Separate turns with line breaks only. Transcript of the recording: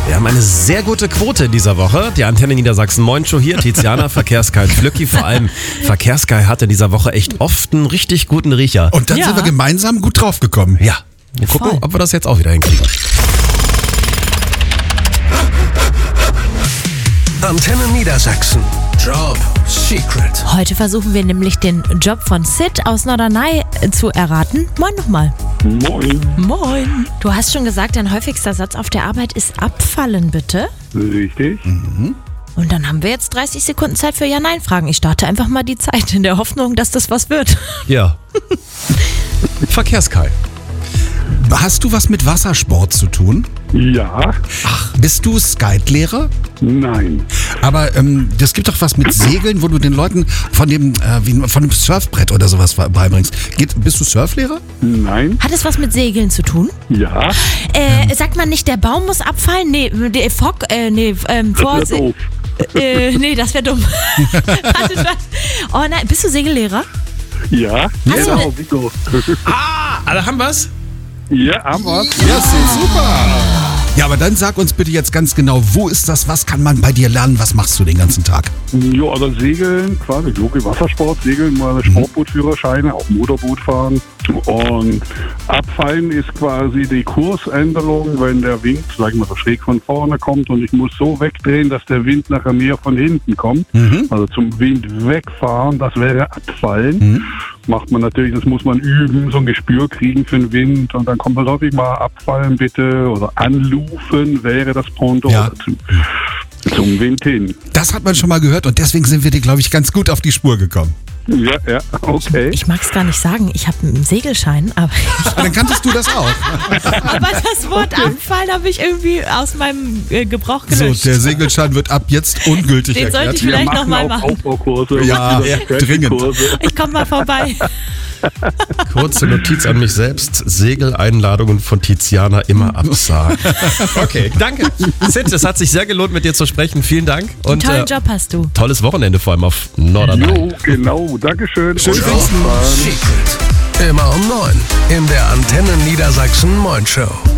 Wir haben eine sehr gute Quote in dieser Woche. Die Antenne Niedersachsen Moin Show hier. Tiziana, Verkehrsguy und Flücki. Vor allem Verkehrsguy hatte in dieser Woche echt oft einen richtig guten Riecher.
Und dann sind wir gemeinsam gut draufgekommen.
Ja, wir gucken, ob wir das jetzt auch wieder hinkriegen.
Antenne Niedersachsen. Job Secret.
Heute versuchen wir nämlich den Job von Sid aus Norderney zu erraten. Moin nochmal.
Moin.
Moin. Du hast schon gesagt, dein häufigster Satz auf der Arbeit ist abfallen, bitte.
Richtig.
Und dann haben wir jetzt 30 Sekunden Zeit für Ja-Nein-Fragen. Ich starte einfach mal die Zeit in der Hoffnung, dass das was wird.
Ja. Verkehrsguy.
Hast du was mit Wassersport zu tun?
Ja.
Ach, bist du Skitelehrer?
Nein.
Aber das gibt doch was mit Segeln, wo du den Leuten von dem Surfbrett oder sowas beibringst. Bist du Surflehrer?
Nein.
Hat es was mit Segeln zu tun?
Ja.
Sagt man nicht, der Baum muss abfallen? Nee, der Fock,
Das wär doof.
Nee, das wäre dumm. Warte, oh nein, bist du Segellehrer?
Ja.
Hast
Genau,
du-
Vico.
Alle haben wir's?
Ja, haben wir's.
Ja, super. Ja, aber dann sag uns bitte jetzt ganz genau, wo ist das, was kann man bei dir lernen, was machst du den ganzen Tag?
Ja, also Segeln, quasi Logi Wassersport, Segeln, meine Sportbootführerscheine, auch Motorboot fahren. Und Abfallen ist quasi die Kursänderung, wenn der Wind, sag ich mal, so schräg von vorne kommt und ich muss so wegdrehen, dass der Wind nachher mehr von hinten kommt. Also zum Wind wegfahren, das wäre Abfallen. Macht man natürlich, das muss man üben, so ein Gespür kriegen für den Wind und dann kommt man häufig mal abfallen bitte oder anlufen wäre das Pendant
Ja.
zum Wind hin.
Das hat man schon mal gehört und deswegen sind wir dir, glaube ich, ganz gut auf die Spur gekommen.
Ja, okay.
Ich mag es gar nicht sagen, ich habe einen Segelschein, aber
Dann kanntest du das auch.
aber das Wort abfallen habe ich irgendwie aus meinem Gebrauch
So,
gelöscht.
der Segelschein wird ab jetzt ungültig
Den sollte
erklärt.
ich vielleicht
Wir
noch mal
auch
machen.
Aufbaukurse.
Ja, dringend.
Kurse.
Ich komme mal vorbei.
Kurze Notiz an mich selbst. Segeleinladungen von Tiziana immer absagen. Okay, danke. Sid, es hat sich sehr gelohnt, mit dir zu sprechen. Vielen Dank. Und
Tollen Job hast du.
tolles Wochenende vor allem auf Norderney.
Jo, genau. Dankeschön.
Schönen
Und
Gruß.
Ausfahren.
Secret. Immer um 9 in der Antenne Niedersachsen Moin Show.